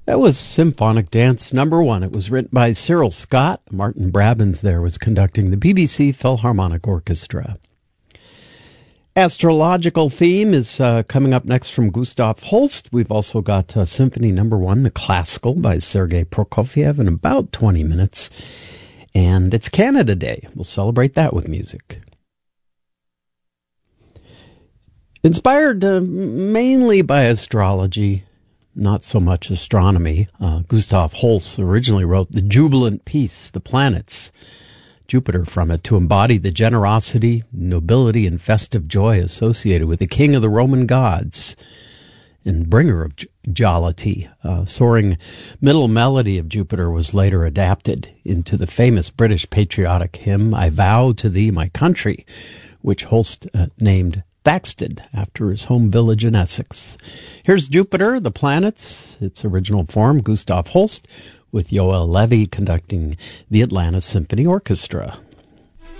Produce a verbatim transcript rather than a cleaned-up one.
That was Symphonic Dance number one. It was written by Cyril Scott. Martin Brabbins there was conducting the B B C Philharmonic Orchestra. Astrological Theme is uh, coming up next from Gustav Holst. We've also got uh, Symphony number one, The Classical by Sergei Prokofiev, in about twenty minutes. And it's Canada Day. We'll celebrate that with music. Inspired uh, mainly by astrology, not so much astronomy, uh, Gustav Holst originally wrote The Jubilant Peace, The Planets, Jupiter from it, to embody the generosity, nobility, and festive joy associated with the king of the Roman gods and bringer of jollity. Uh, soaring middle melody of Jupiter was later adapted into the famous British patriotic hymn, I Vow to Thee, My Country, which Holst uh, named Thaxted after his home village in Essex. Here's Jupiter, the Planets, its original form, Gustav Holst, with Yoel Levy conducting the Atlanta Symphony Orchestra.